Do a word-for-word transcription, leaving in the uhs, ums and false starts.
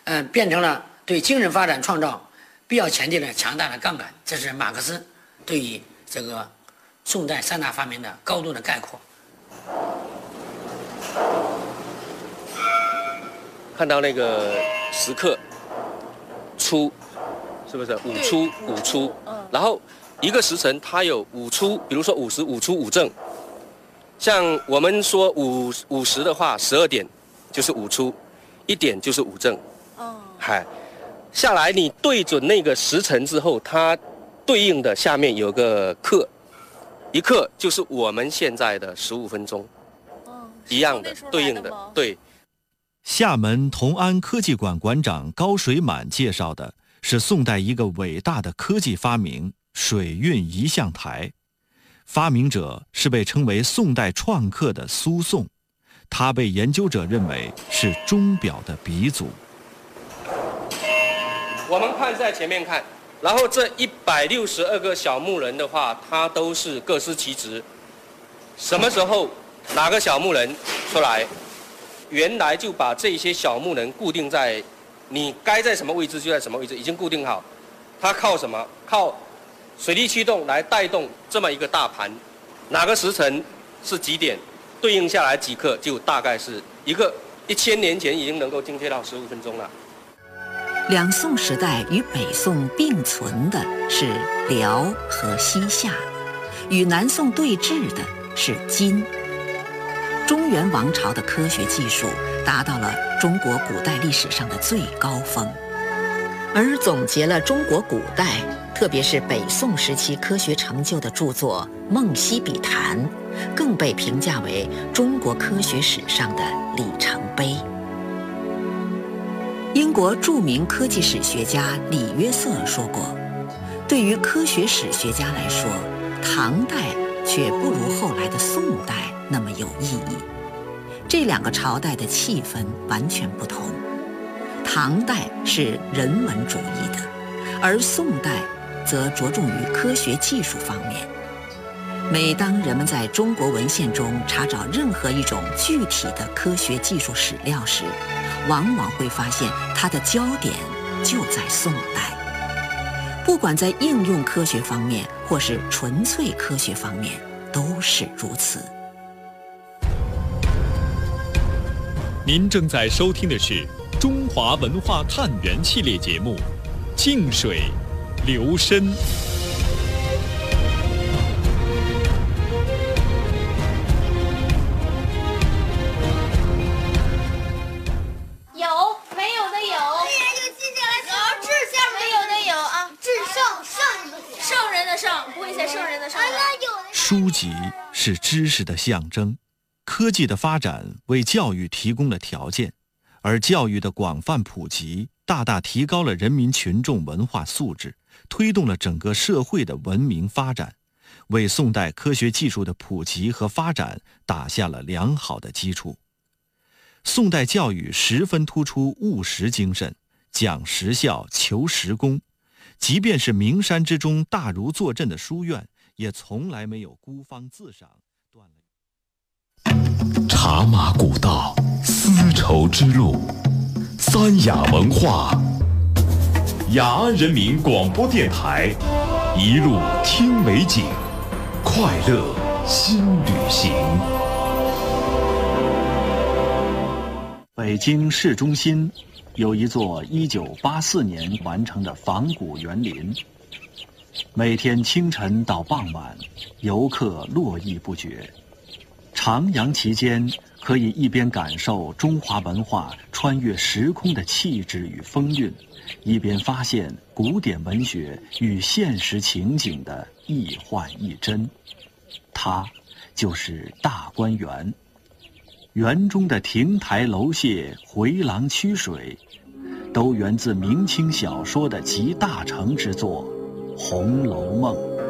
呃，变成了对精神发展创造必要前提的强大的杠杆。这是马克思对于这个宋代三大发明的高度的概括。 看到那个时刻初，是不是午初午初？然后一个时辰它有午初，比如说午时、午初、午正。像我们说午午时的话，十二点就是午初，一点就是午正。哦，嗨，下来你对准那个时辰之后，它对应的下面有个刻，一刻就是我们现在的十五分钟，哦，一样的对应的，对。 厦门同安科技馆馆长高水满介绍的是宋代一个伟大的科技发明——水运仪象台。发明者是被称为宋代创客的苏颂，他被研究者认为是钟表的鼻祖。 我们看在前面看，然后这一百六十二个小木人的话，它都是各司其职。什么时候哪个小木人出来？原来就把这些小木人固定在，你该在什么位置就在什么位置，已经固定好。它靠什么？靠水力驱动来带动这么一个大盘。哪个时辰是几点，对应下来几刻，就大概是一个一千年前已经能够精确到十五分钟了。 两宋时代与北宋并存的是辽和西夏，与南宋对峙的是金。中原王朝的科学技术达到了中国古代历史上的最高峰，而总结了中国古代，特别是北宋时期科学成就的著作《梦溪笔谈》，更被评价为中国科学史上的里程碑。英国著名科技史学家李约瑟说过，对于科学史学家来说，唐代却不如后来的宋代那么有意义。这两个朝代的气氛完全不同，唐代是人文主义的，而宋代则着重于科学技术方面。每当人们在中国文献中查找任何一种具体的科学技术史料时，往往会发现它的焦点就在宋代。不管在应用科学方面或是纯粹科学方面，都是如此。 您正在收听的是中华文化探源系列节目《静水流深》。 有没有的有？对呀，有记下来。有志向没有的有啊。志胜胜圣人的圣，不会写圣人的圣。 书籍是知识的象征。科技的发展为教育提供了条件，而教育的广泛普及大大提高了人民群众文化素质，推动了整个社会的文明发展，为宋代科学技术的普及和发展打下了良好的基础。宋代教育十分突出务实精神，讲实效，求实功，即便是名山之中大儒坐镇的书院，也从来没有孤芳自赏。 茶马古道，丝绸之路，三雅文化，雅安人民广播电台，一路听美景，快乐新旅行。 北京市中心有一座一九八四年完成的仿古园林，每天清晨到傍晚，游客络绎不绝。徜徉其间，可以一边感受中华文化穿越时空的气质与风韵，一边发现古典文学与现实情景的一幻一真。它就是大观园。园中的亭台楼榭、回廊曲水，都源自明清小说的集大成之作《红楼梦》。